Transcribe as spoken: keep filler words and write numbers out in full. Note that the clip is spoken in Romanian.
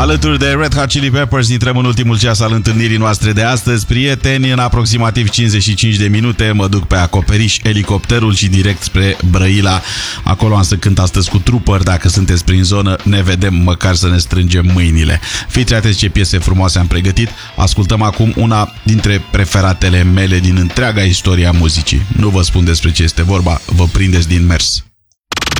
Alături de Red Hot Chili Peppers intrăm în ultimul ceas al întâlnirii noastre de astăzi. Prieteni, în aproximativ cincizeci și cinci de minute mă duc pe acoperiș, elicopterul și direct spre Brăila. Acolo am să cânt astăzi cu Trooper. Dacă sunteți prin zonă, ne vedem, măcar să ne strângem mâinile. Fiți atenți ce piese frumoase am pregătit. Ascultăm acum una dintre preferatele mele din întreaga istoria muzicii. Nu vă spun despre ce este vorba, vă prindeți din mers.